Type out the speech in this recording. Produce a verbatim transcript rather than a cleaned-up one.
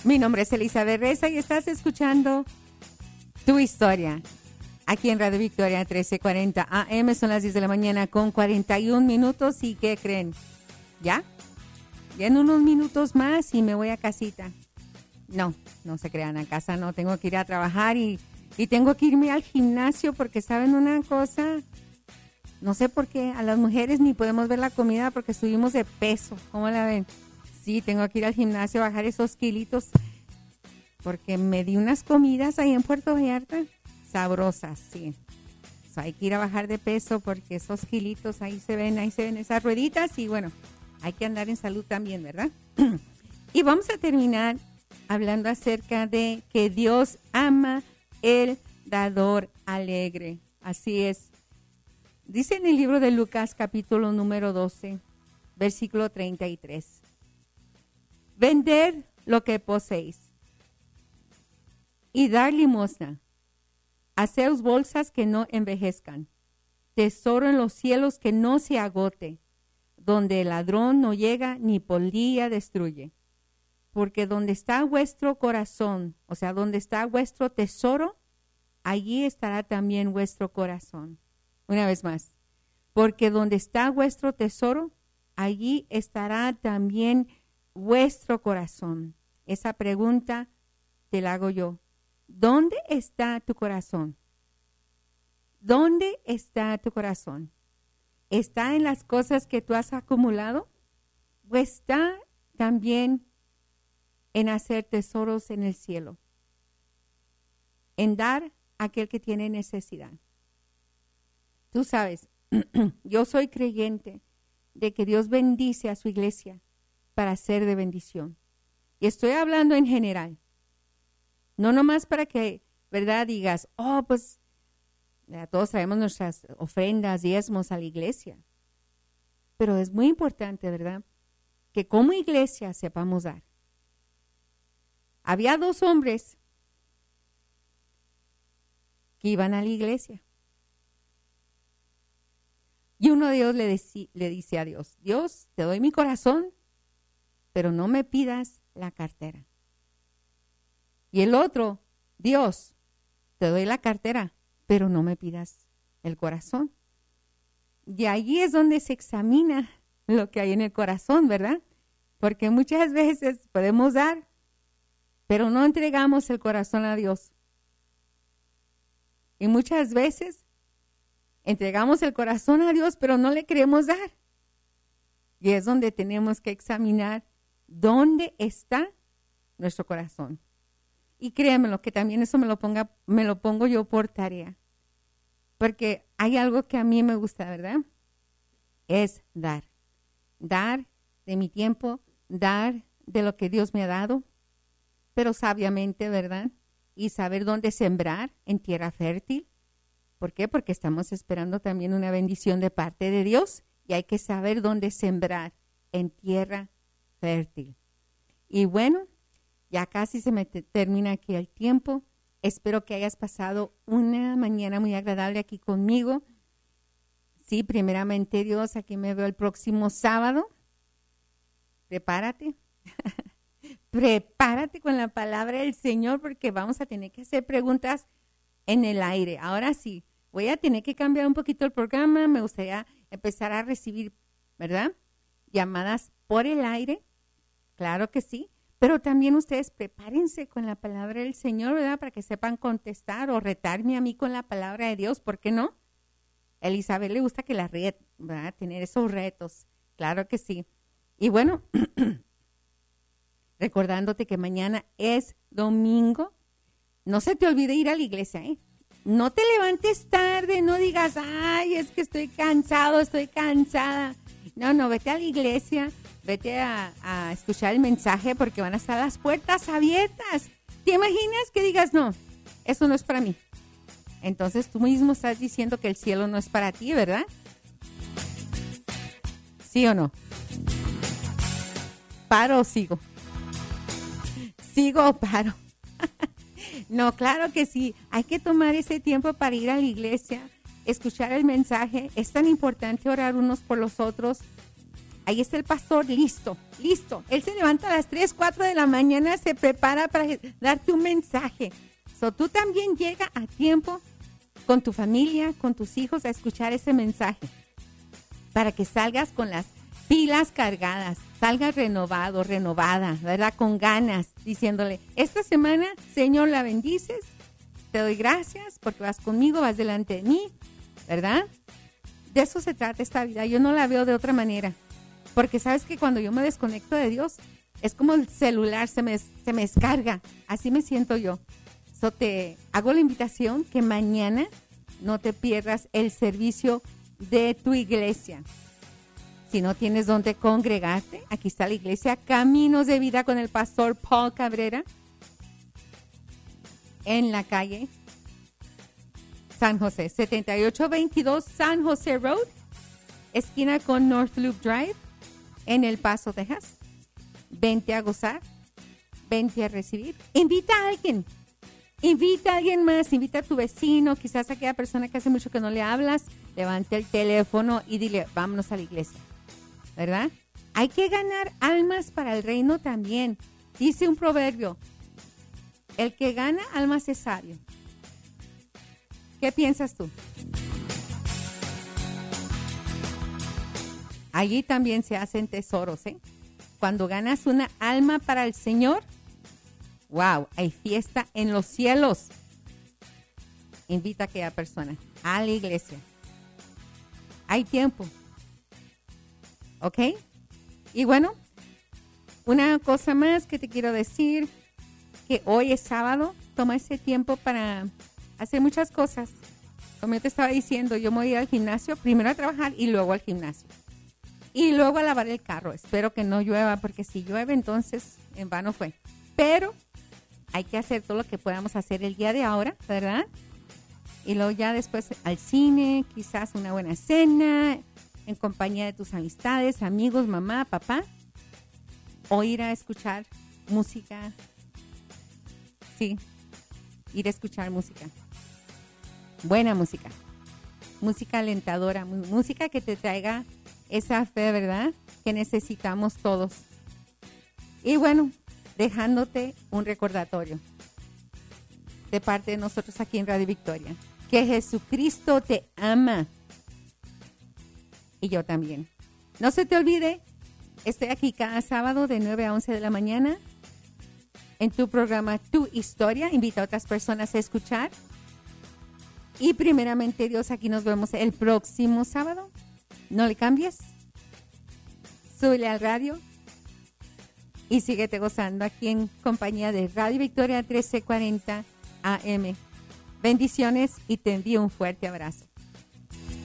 Mi nombre es Elizabeth Reza y estás escuchando Tu Historia. Aquí en Radio Victoria trece cuarenta A M, son las diez de la mañana con cuarenta y un minutos. ¿Y qué creen? ¿Ya? Ya en unos minutos más y me voy a casita. No, no se crean, a casa no. Tengo que ir a trabajar y, y tengo que irme al gimnasio porque, ¿saben una cosa? No sé por qué a las mujeres ni podemos ver la comida porque subimos de peso. ¿Cómo la ven? Sí, tengo que ir al gimnasio a bajar esos kilitos porque me di unas comidas ahí en Puerto Vallarta sabrosas, sí. O sea, hay que ir a bajar de peso porque esos kilitos ahí se ven, ahí se ven esas rueditas y bueno, hay que andar en salud también, ¿verdad? Y vamos a terminar hablando acerca de que Dios ama el dador alegre. Así es. Dice en el libro de Lucas, capítulo número doce, versículo treinta y tres. Vender lo que poseéis y dar limosna. Haceos bolsas que no envejezcan, tesoro en los cielos que no se agote, donde el ladrón no llega ni polilla destruye. Porque donde está vuestro corazón, o sea, donde está vuestro tesoro, allí estará también vuestro corazón. Una vez más, porque donde está vuestro tesoro, allí estará también vuestro corazón. Esa pregunta te la hago yo. ¿Dónde está tu corazón? ¿Dónde está tu corazón? ¿Está en las cosas que tú has acumulado? ¿O está también en hacer tesoros en el cielo? En dar a aquel que tiene necesidad. Tú sabes, yo soy creyente de que Dios bendice a su iglesia para ser de bendición. Y estoy hablando en general. No nomás para que, ¿verdad? Digas, oh, pues, ya todos traemos nuestras ofrendas, diezmos a la iglesia. Pero es muy importante, ¿verdad? Que como iglesia sepamos dar. Había dos hombres que iban a la iglesia. Y uno de ellos le, deci- le dice a Dios, Dios, te doy mi corazón, pero no me pidas la cartera. Y el otro, Dios, te doy la cartera, pero no me pidas el corazón. Y allí es donde se examina lo que hay en el corazón, ¿verdad? Porque muchas veces podemos dar, pero no entregamos el corazón a Dios. Y muchas veces entregamos el corazón a Dios, pero no le queremos dar. Y es donde tenemos que examinar dónde está nuestro corazón. Y créanmelo, que también eso me lo, ponga, me lo pongo yo por tarea. Porque hay algo que a mí me gusta, ¿verdad? Es dar. Dar de mi tiempo, dar de lo que Dios me ha dado, pero sabiamente, ¿verdad? Y saber dónde sembrar en tierra fértil. ¿Por qué? Porque estamos esperando también una bendición de parte de Dios y hay que saber dónde sembrar en tierra fértil. Y bueno, ya casi se me te- termina aquí el tiempo. Espero que hayas pasado una mañana muy agradable aquí conmigo. Sí, primeramente Dios, aquí me veo el próximo sábado. Prepárate. Prepárate con la palabra del Señor porque vamos a tener que hacer preguntas en el aire. Ahora sí, voy a tener que cambiar un poquito el programa. Me gustaría empezar a recibir, ¿verdad? Llamadas por el aire. Claro que sí. Pero también ustedes prepárense con la palabra del Señor, ¿verdad? Para que sepan contestar o retarme a mí con la palabra de Dios. ¿Por qué no? A Elizabeth le gusta que la red, ¿verdad? Tener esos retos. Claro que sí. Y bueno, recordándote que mañana es domingo. No se te olvide ir a la iglesia, ¿eh? No te levantes tarde, no digas, ay, es que estoy cansado, estoy cansada. No, no, vete a la iglesia, vete a, a escuchar el mensaje porque van a estar las puertas abiertas. ¿Te imaginas que digas, no, eso no es para mí? Entonces tú mismo estás diciendo que el cielo no es para ti, ¿verdad? ¿Sí o no? ¿Paro o sigo? ¿Sigo o paro? No, claro que sí. Hay que tomar ese tiempo para ir a la iglesia, escuchar el mensaje. Es tan importante orar unos por los otros. Ahí está el pastor, listo, listo. Él se levanta a las tres, cuatro de la mañana, se prepara para darte un mensaje. So, tú también llega a tiempo con tu familia, con tus hijos a escuchar ese mensaje. Para que salgas con las pilas cargadas, salgas renovado, renovada, ¿verdad? Con ganas, diciéndole, esta semana, Señor, la bendices. Te doy gracias porque vas conmigo, vas delante de mí, ¿verdad? De eso se trata esta vida. Yo no la veo de otra manera. Porque sabes que cuando yo me desconecto de Dios, es como el celular se me, se me descarga. Así me siento yo. So te hago la invitación que mañana no te pierdas el servicio de tu iglesia. Si no tienes dónde congregarte, aquí está la iglesia Caminos de Vida con el pastor Paul Cabrera en la calle San José, setenta y ocho veintidós San José Road, esquina con North Loop Drive, en El Paso, Texas. Vente a gozar, vente a recibir. Invita a alguien, invita a alguien más, invita a tu vecino, quizás a aquella persona que hace mucho que no le hablas, levante el teléfono y dile, vámonos a la iglesia, ¿verdad? Hay que ganar almas para el reino también. Dice un proverbio, el que gana almas es sabio. ¿Qué piensas tú? Allí también se hacen tesoros, ¿eh? Cuando ganas una alma para el Señor, wow, hay fiesta en los cielos. Invita a aquella persona a la iglesia. Hay tiempo. ¿Ok? Y bueno, una cosa más que te quiero decir, que hoy es sábado, toma ese tiempo para hacer muchas cosas. Como yo te estaba diciendo, yo me voy a ir al gimnasio, primero a trabajar y luego al gimnasio. Y luego a lavar el carro. Espero que no llueva, porque si llueve, entonces en vano fue. Pero hay que hacer todo lo que podamos hacer el día de ahora, ¿verdad? Y luego ya después al cine, quizás una buena cena, en compañía de tus amistades, amigos, mamá, papá. O ir a escuchar música. Sí, ir a escuchar música. Buena música. Música alentadora, música que te traiga esa fe, ¿verdad? Que necesitamos todos. Y bueno, dejándote un recordatorio de parte de nosotros aquí en Radio Victoria, que Jesucristo te ama y yo también. No se te olvide, estoy aquí cada sábado de nueve a once de la mañana en tu programa Tu Historia. Invita a otras personas a escuchar. Y primeramente Dios, aquí nos vemos el próximo sábado. No le cambies. Súbele al radio y síguete gozando aquí en compañía de Radio Victoria trece cuarenta A M. Bendiciones y te envío un fuerte abrazo.